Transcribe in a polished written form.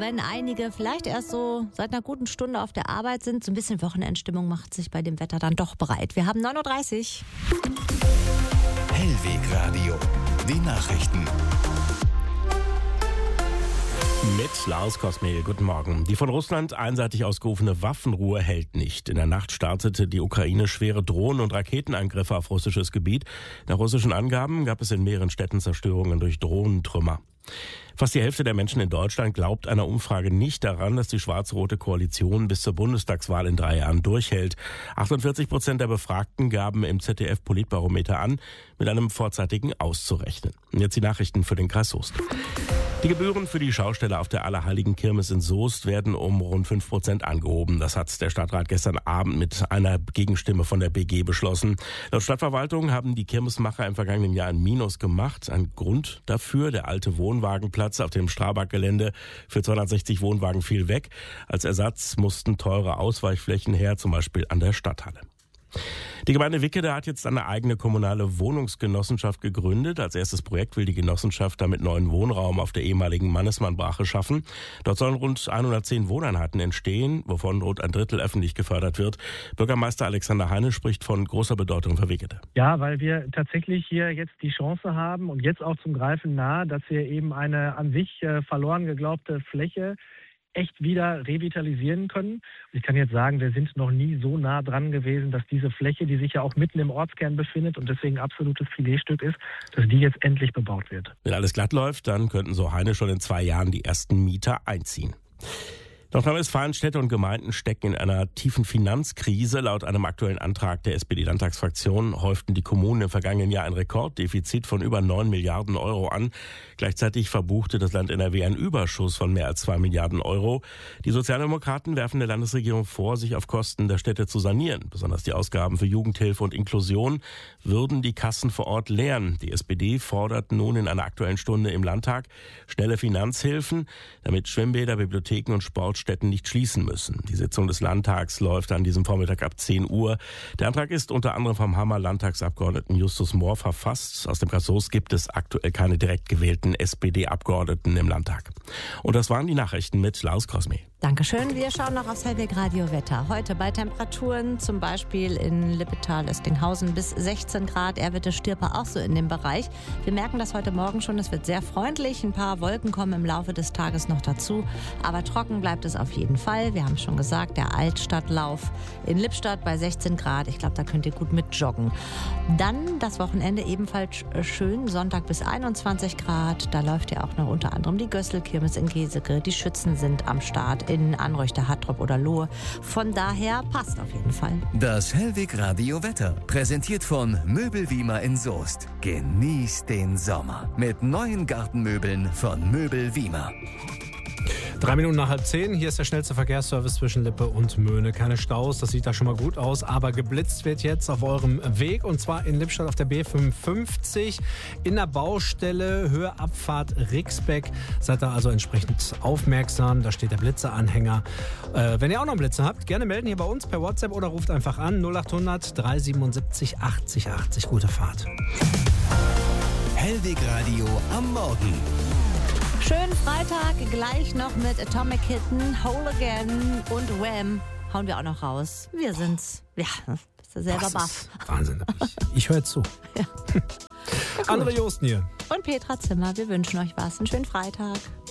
wenn einige vielleicht erst so seit einer guten Stunde auf der Arbeit sind. So ein bisschen Wochenendstimmung macht sich bei dem Wetter dann doch bereit. Wir haben 9.30 Uhr. Hellwegradio, die Nachrichten. Mit Lars Kosmel, guten Morgen. Die von Russland einseitig ausgerufene Waffenruhe hält nicht. In der Nacht startete die Ukraine schwere Drohnen- und Raketenangriffe auf russisches Gebiet. Nach russischen Angaben gab es in mehreren Städten Zerstörungen durch Drohnentrümmer. Fast die Hälfte der Menschen in Deutschland glaubt einer Umfrage nicht daran, dass die schwarz-rote Koalition bis zur Bundestagswahl in 3 Jahren durchhält. 48% der Befragten gaben im ZDF-Politbarometer an, mit einem vorzeitigen auszurechnen. Und jetzt die Nachrichten für den Kreis Soest. Die Gebühren für die Schausteller auf der Allerheiligen Kirmes in Soest werden um rund 5% angehoben. Das hat der Stadtrat gestern Abend mit einer Gegenstimme von der BG beschlossen. Laut Stadtverwaltung haben die Kirmesmacher im vergangenen Jahr ein Minus gemacht. Ein Grund dafür: der alte Wohnwagenplatz auf dem Strabag-Gelände für 260 Wohnwagen fiel weg. Als Ersatz mussten teure Ausweichflächen her, zum Beispiel an der Stadthalle. Die Gemeinde Wickede hat jetzt eine eigene kommunale Wohnungsgenossenschaft gegründet. Als erstes Projekt will die Genossenschaft damit neuen Wohnraum auf der ehemaligen Mannesmann-Brache schaffen. Dort sollen rund 110 Wohneinheiten entstehen, wovon rund ein Drittel öffentlich gefördert wird. Bürgermeister Alexander Heine spricht von großer Bedeutung für Wickede. Ja, weil wir tatsächlich hier jetzt die Chance haben und jetzt auch zum Greifen nahe, dass wir eben eine an sich verloren geglaubte Fläche echt wieder revitalisieren können. Und ich kann jetzt sagen, wir sind noch nie so nah dran gewesen, dass diese Fläche, die sich ja auch mitten im Ortskern befindet und deswegen absolutes Filetstück ist, dass die jetzt endlich bebaut wird. Wenn alles glatt läuft, dann könnten so Heine schon in 2 Jahren die ersten Mieter einziehen. Nordrhein-Westfalen, Städte und Gemeinden stecken in einer tiefen Finanzkrise. Laut einem aktuellen Antrag der SPD-Landtagsfraktion häuften die Kommunen im vergangenen Jahr ein Rekorddefizit von über 9 Milliarden Euro an. Gleichzeitig verbuchte das Land NRW einen Überschuss von mehr als 2 Milliarden Euro. Die Sozialdemokraten werfen der Landesregierung vor, sich auf Kosten der Städte zu sanieren. Besonders die Ausgaben für Jugendhilfe und Inklusion würden die Kassen vor Ort leeren. Die SPD fordert nun in einer aktuellen Stunde im Landtag schnelle Finanzhilfen, damit Schwimmbäder, Bibliotheken und Sportstätten nicht schließen müssen. Die Sitzung des Landtags läuft an diesem Vormittag ab 10 Uhr. Der Antrag ist unter anderem vom Hammer Landtagsabgeordneten Justus Mohr verfasst. Aus dem Kreis Soest gibt es aktuell keine direkt gewählten SPD-Abgeordneten im Landtag. Und das waren die Nachrichten mit Lars Kosmel. Dankeschön. Wir schauen noch aufs Hellwegradio Wetter. Heute bei Temperaturen zum Beispiel in Lippetal, Estinghausen bis 16 Grad. Erwitte, Stirpe auch so in dem Bereich. Wir merken das heute Morgen schon. Es wird sehr freundlich. Ein paar Wolken kommen im Laufe des Tages noch dazu. Aber trocken bleibt es auf jeden Fall. Wir haben schon gesagt, der Altstadtlauf in Lippstadt bei 16 Grad. Ich glaube, da könnt ihr gut mit joggen. Dann das Wochenende ebenfalls schön. Sonntag bis 21 Grad. Da läuft ja auch noch unter anderem die Gösselkirmes in Geseke. Die Schützen sind am Start in Anreuchter, Hattrop oder Lohe. Von daher passt auf jeden Fall. Das Hellwegradio Wetter, präsentiert von Möbelwiemer in Soest. Genießt den Sommer mit neuen Gartenmöbeln von Möbelwiemer. 3 Minuten nach 9:30. Hier ist der schnellste Verkehrsservice zwischen Lippe und Möhne. Keine Staus, das sieht da schon mal gut aus. Aber geblitzt wird jetzt auf eurem Weg. Und zwar in Lippstadt auf der B55 in der Baustelle Höhe Abfahrt Rixbeck. Seid da also entsprechend aufmerksam. Da steht der Blitzeranhänger. Wenn ihr auch noch einen Blitzer habt, gerne melden hier bei uns per WhatsApp oder ruft einfach an 0800 377 80 80. Gute Fahrt. Hellwegradio am Morgen. Schönen Freitag, gleich noch mit Atomic Kitten, Whole Again und Wham! Hauen wir auch noch raus. Wir sind's. Ja, bist du selber baff. Wahnsinn. Ich höre zu. Ja. André Josten hier. Und Petra Zimmer, wir wünschen euch was. Einen schönen Freitag.